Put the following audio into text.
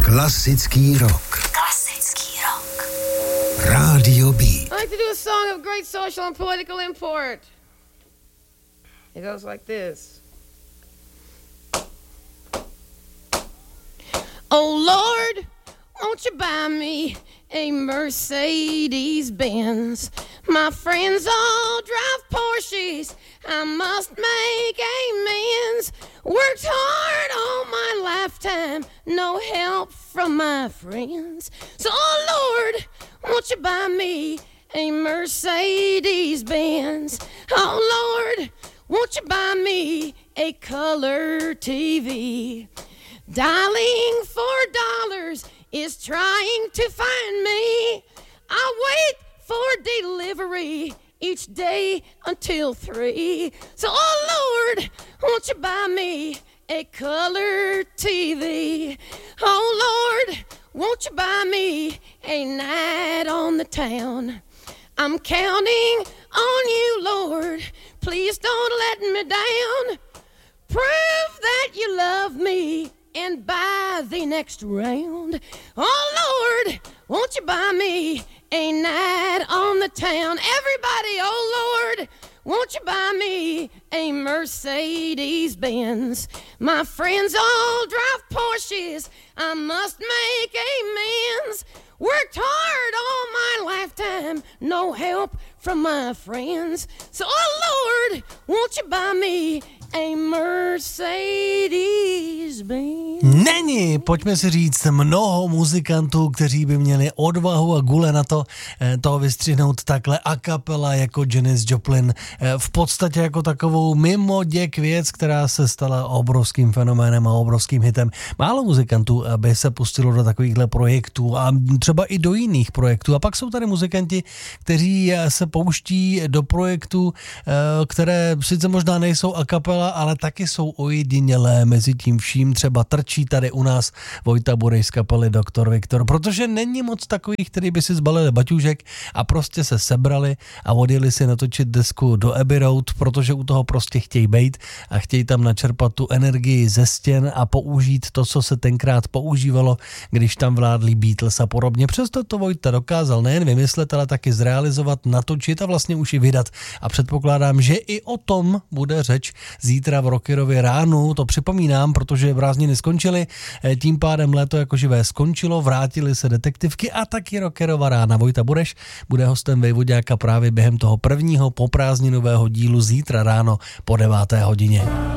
Klasický rock. Klasický rock. Radio B. I like to do a song of great social and political import. It goes like this. Oh Lord, won't you buy me a Mercedes-Benz? My friends all drive Porsches, I must make amends. Worked hard all my lifetime, no help from my friends. So, oh Lord, won't you buy me a Mercedes-Benz? Oh Lord, won't you buy me a color TV? Dialing $4 is trying to find me. I wait for delivery each day until 3. So, oh Lord, won't you buy me a color TV? Oh Lord, won't you buy me a night on the town? I'm counting on you, Lord. Please don't let me down. Prove that you love me and buy the next round. Oh Lord, won't you buy me a night on the town? Everybody, oh Lord, won't you buy me a Mercedes-Benz? My friends all drive Porsches, I must make amends. Worked hard all my lifetime, no help from my friends. So, oh Lord, won't you buy me a Mercedes-Benz? Není, pojďme si říct, mnoho muzikantů, kteří by měli odvahu a gule na to vystřihnout takhle a kapela jako Janis Joplin, v podstatě jako takovou mimoděk věc, která se stala obrovským fenoménem a obrovským hitem. Málo muzikantů by se pustilo do takovýchhle projektů a třeba i do jiných projektů. A pak jsou tady muzikanti, kteří se pouští do projektů, které sice možná nejsou a kapela, ale taky jsou ojedinělé mezi tím vším. Třeba trčí tady u nás Vojta Bureš z kapely Dr. Viktor, protože není moc takových, kteří by si zbalili baťůžek a prostě se sebrali a odjeli si natočit desku do Abbey Road, protože u toho prostě chtějí bejt a chtějí tam načerpat tu energii ze stěn a použít to, co se tenkrát používalo, když tam vládli Beatles a podobně. Přesto to Vojta dokázal nejen vymyslet, ale taky zrealizovat, natočit a vlastně už i vydat. A předpokládám, že i o tom bude řeč zítra v Rockerově ránu. To připomínám, protože prázdniny skončily, tím pádem léto jako živé skončilo, vrátily se detektivky a taky Rockerova rána. Vojta Bureš bude hostem Vejvoďáka právě během toho prvního poprázdninového dílu zítra ráno po 9. hodině.